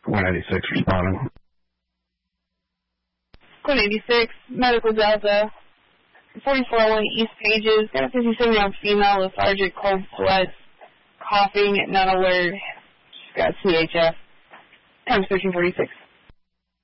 186 responding. 186, Medical Delta, 4401 East Pages, got a 57-year-old female, lethargic, cold sweats, coughing, not alert. She's got CHF. Times 1346.